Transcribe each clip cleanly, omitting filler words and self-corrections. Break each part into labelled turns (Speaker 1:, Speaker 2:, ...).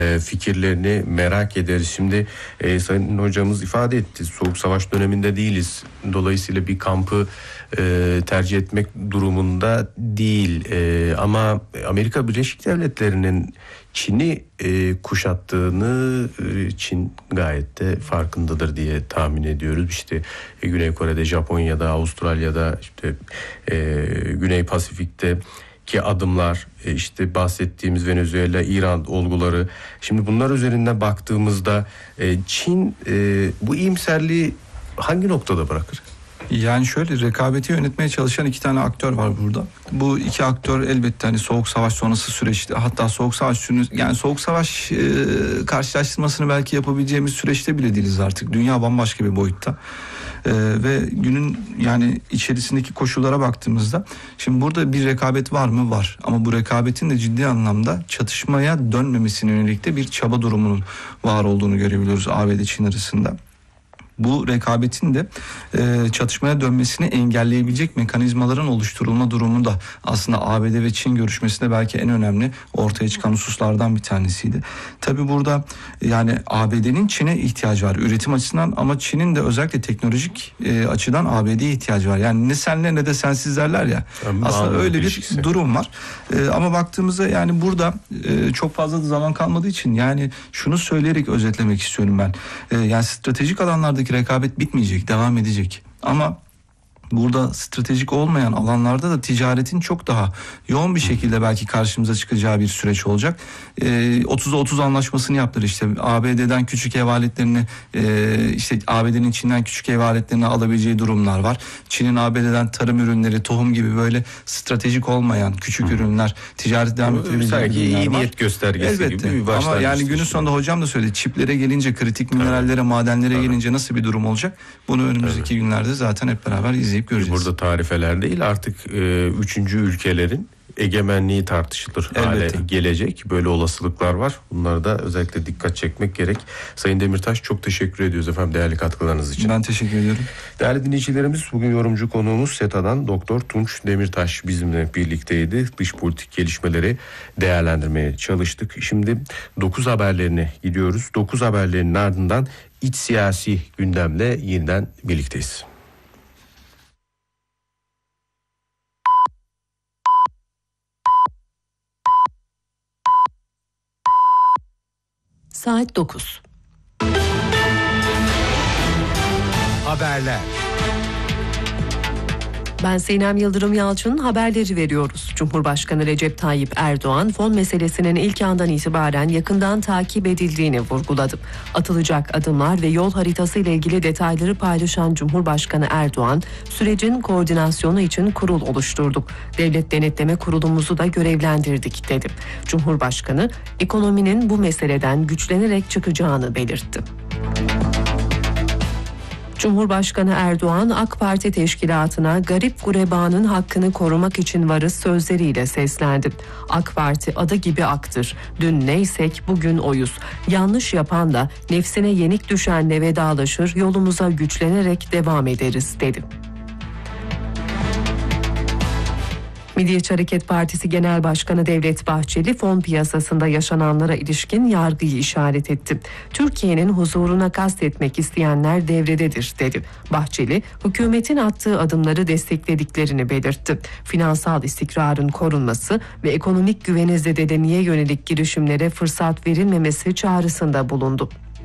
Speaker 1: fikirlerini merak ederiz. Şimdi Sayın Hocamız ifade etti. Soğuk Savaş döneminde değiliz. Dolayısıyla bir kampı tercih etmek durumunda değil. Ama Amerika Birleşik Devletleri'nin Çin'i kuşattığını Çin gayet de farkındadır diye tahmin ediyoruz. İşte Güney Kore'de, Japonya'da, Avustralya'da, işte Güney Pasifik'te ki adımlar, işte bahsettiğimiz Venezuela, İran olguları. Şimdi bunlar üzerinden baktığımızda Çin bu iyimserliği hangi noktada bırakır?
Speaker 2: Yani şöyle, rekabeti yönetmeye çalışan iki tane aktör var burada. Bu iki aktör elbette hani Soğuk Savaş sonrası süreçte, hatta Soğuk Savaş yani Soğuk Savaş karşılaştırmasını belki yapabileceğimiz süreçte bile değiliz artık. Dünya bambaşka bir boyutta. Ve günün yani içerisindeki koşullara baktığımızda şimdi burada bir rekabet var mı? Var. Ama bu rekabetin de ciddi anlamda çatışmaya dönmemesine yönelik de bir çaba durumunun var olduğunu görebiliyoruz ABD-Çin arasında. Bu rekabetin de çatışmaya dönmesini engelleyebilecek mekanizmaların oluşturulma durumu da aslında ABD ve Çin görüşmesinde belki en önemli ortaya çıkan hususlardan bir tanesiydi. Tabii burada yani ABD'nin Çin'e ihtiyacı var üretim açısından, ama Çin'in de özellikle teknolojik açıdan ABD'ye ihtiyacı var. Yani ne senle ne de sensiz derler ya. Aslında öyle bir durum var. Ama baktığımızda yani burada çok fazla da zaman kalmadığı için yani şunu söyleyerek özetlemek istiyorum ben. Yani stratejik alanlardaki rekabet bitmeyecek, devam edecek. Ama burada stratejik olmayan alanlarda da ticaretin çok daha yoğun bir şekilde belki karşımıza çıkacağı bir süreç olacak. 30'a 30 anlaşmasını yaptılar işte. ABD'den küçük ev aletlerini işte ABD'nin Çin'den küçük ev aletlerini alabileceği durumlar var. Çin'in ABD'den tarım ürünleri, tohum gibi böyle stratejik olmayan küçük ürünler ticaret devam ettirebileceği ürünler var.
Speaker 1: Niyet göstergesi
Speaker 2: elbette
Speaker 1: gibi bir başlangıç.
Speaker 2: Ama yani günün sonunda hocam da söyledi. Çiplere gelince, kritik minerallere, madenlere gelince nasıl bir durum olacak? Bunu önümüzdeki günlerde zaten hep beraber izleyip göreceğiz.
Speaker 1: Burada tarifeler değil, artık üçüncü ülkelerin egemenliği tartışılır hale gelecek. Böyle olasılıklar var. Bunlara da özellikle dikkat çekmek gerek. Sayın Demirtaş, çok teşekkür ediyoruz efendim değerli katkılarınız için.
Speaker 2: Ben teşekkür ediyorum.
Speaker 1: Değerli dinleyicilerimiz, bugün yorumcu konuğumuz SETA'dan Doktor Tunç Demirtaş bizimle birlikteydi. Dış politik gelişmeleri değerlendirmeye çalıştık. Şimdi 9 haberlerine gidiyoruz. 9 haberlerinin ardından iç siyasi gündemle yeniden birlikteyiz.
Speaker 3: Saat 9.
Speaker 4: Haberler.
Speaker 3: Ben Sinem Yıldırım Yalçın, haberleri veriyoruz. Cumhurbaşkanı Recep Tayyip Erdoğan fon meselesinin ilk andan itibaren yakından takip edildiğini vurguladı. Atılacak adımlar ve yol haritası ile ilgili detayları paylaşan Cumhurbaşkanı Erdoğan, sürecin koordinasyonu için kurul oluşturduk. Devlet Denetleme Kurulumuzu da görevlendirdik dedi. Cumhurbaşkanı ekonominin bu meseleden güçlenerek çıkacağını belirtti. Cumhurbaşkanı Erdoğan, AK Parti teşkilatına garip gurebanın hakkını korumak için varız sözleriyle seslendi. AK Parti adı gibi aktır. Dün neysek bugün oyuz. Yanlış yapan da nefsine yenik düşenle vedalaşır, yolumuza güçlenerek devam ederiz dedi. Milliyetçi Hareket Partisi Genel Başkanı Devlet Bahçeli, fon piyasasında yaşananlara ilişkin yargıyı işaret etti. Türkiye'nin huzuruna kastetmek isteyenler devrededir dedi. Bahçeli, hükümetin attığı adımları desteklediklerini belirtti. Finansal istikrarın korunması ve ekonomik güveni zedelemeye yönelik girişimlere fırsat verilmemesi çağrısında bulundu.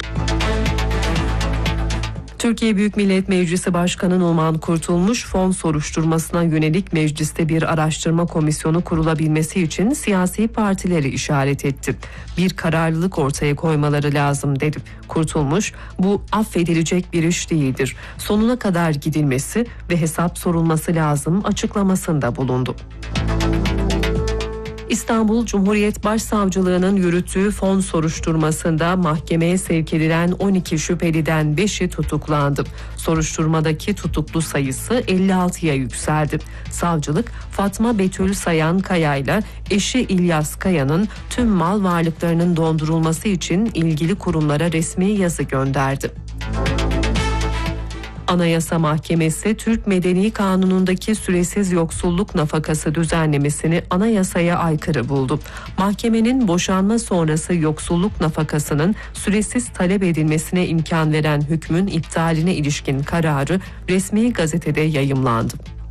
Speaker 3: Türkiye Büyük Millet Meclisi Başkanı Numan Kurtulmuş, fon soruşturmasına yönelik mecliste bir araştırma komisyonu kurulabilmesi için siyasi partileri işaret etti. Bir kararlılık ortaya koymaları lazım dedi. Kurtulmuş, bu affedilecek bir iş değildir. Sonuna kadar gidilmesi ve hesap sorulması lazım açıklamasında bulundu. İstanbul Cumhuriyet Başsavcılığı'nın yürüttüğü fon soruşturmasında mahkemeye sevk edilen 12 şüpheliden 5'i tutuklandı. Soruşturmadaki tutuklu sayısı 56'ya yükseldi. Savcılık, Fatma Betül Sayan Kaya ile eşi İlyas Kaya'nın tüm mal varlıklarının dondurulması için ilgili kurumlara resmi yazı gönderdi. Anayasa Mahkemesi Türk Medeni Kanunu'ndaki süresiz yoksulluk nafakası düzenlemesini anayasaya aykırı buldu. Mahkemenin boşanma sonrası yoksulluk nafakasının süresiz talep edilmesine imkan veren hükmün iptaline ilişkin kararı resmi gazetede yayımlandı.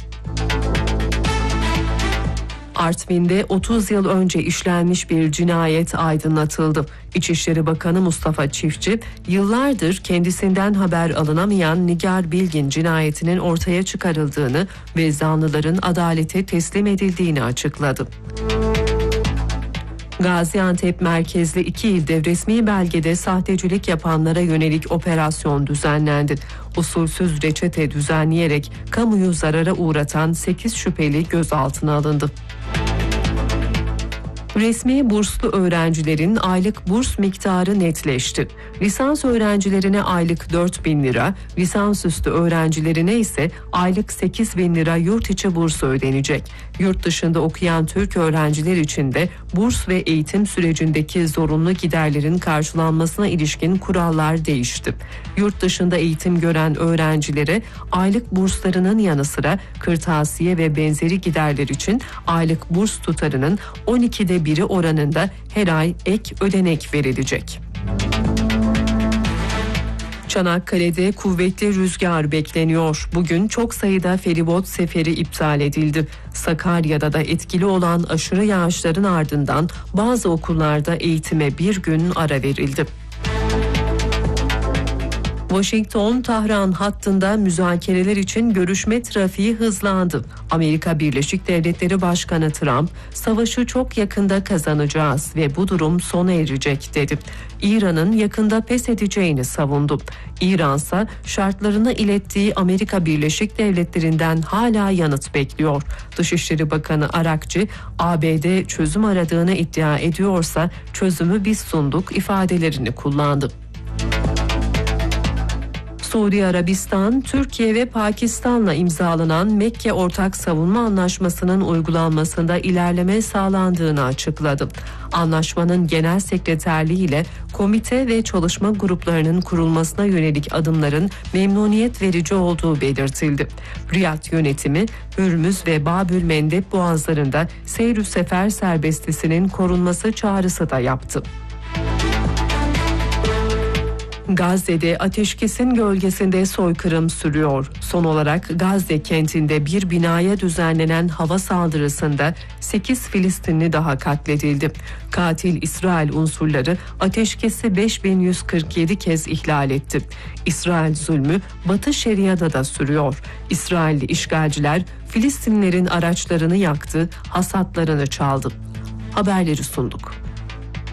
Speaker 3: Artvin'de 30 yıl önce işlenmiş bir cinayet aydınlatıldı. İçişleri Bakanı Mustafa Çiftçi, yıllardır kendisinden haber alınamayan Nigar Bilgin cinayetinin ortaya çıkarıldığını ve zanlıların adalete teslim edildiğini açıkladı. Gaziantep merkezli 2 ilde resmi belgede sahtecilik yapanlara yönelik operasyon düzenlendi. Usulsüz reçete düzenleyerek kamuyu zarara uğratan 8 şüpheli gözaltına alındı. Resmi burslu öğrencilerin aylık burs miktarı netleşti. Lisans öğrencilerine aylık 4.000 lira, lisansüstü öğrencilerine ise aylık 8.000 lira yurt içi bursu ödenecek. Yurt dışında okuyan Türk öğrenciler için de burs ve eğitim sürecindeki zorunlu giderlerin karşılanmasına ilişkin kurallar değişti. Yurt dışında eğitim gören öğrencilere aylık burslarının yanı sıra kırtasiye ve benzeri giderler için aylık burs tutarının 12'de 1'i oranında her ay ek ödenek verilecek. Çanakkale'de kuvvetli rüzgar bekleniyor. Bugün çok sayıda feribot seferi iptal edildi. Sakarya'da da etkili olan aşırı yağışların ardından bazı okullarda eğitime bir gün ara verildi. Washington-Tahran hattında müzakereler için görüşme trafiği hızlandı. Amerika Birleşik Devletleri Başkanı Trump, "Savaşı çok yakında kazanacağız ve bu durum sona erecek" dedi. İran'ın yakında pes edeceğini savundu. İran'sa şartlarını ilettiği Amerika Birleşik Devletleri'nden hala yanıt bekliyor. Dışişleri Bakanı Arakçı, ABD çözüm aradığını iddia ediyorsa çözümü biz sunduk ifadelerini kullandı. Suudi Arabistan, Türkiye ve Pakistan'la imzalanan Mekke Ortak Savunma Anlaşması'nın uygulanmasında ilerleme sağlandığını açıkladı. Anlaşmanın genel sekreterliği ile komite ve çalışma gruplarının kurulmasına yönelik adımların memnuniyet verici olduğu belirtildi. Riyad yönetimi, Hürmüz ve Babül Mendeb boğazlarında seyr-ü sefer serbestisinin korunması çağrısı da yaptı. Gazze'de ateşkesin gölgesinde soykırım sürüyor. Son olarak Gazze kentinde bir binaya düzenlenen hava saldırısında 8 Filistinli daha katledildi. Katil İsrail unsurları ateşkesi 5147 kez ihlal etti. İsrail zulmü Batı Şeria'da da sürüyor. İsrailli işgalciler Filistinlilerin araçlarını yaktı, hasatlarını çaldı. Haberleri sunduk.